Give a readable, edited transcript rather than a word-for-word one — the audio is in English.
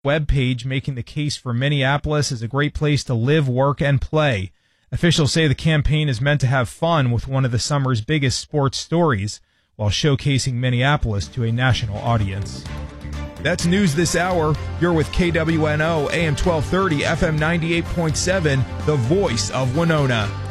webpage making the case for Minneapolis as a great place to live, work, and play. Officials say the campaign is meant to have fun with one of the summer's biggest sports stories, while showcasing Minneapolis to a national audience. That's news this hour. You're with KWNO, AM 1230, FM 98.7, the voice of Winona.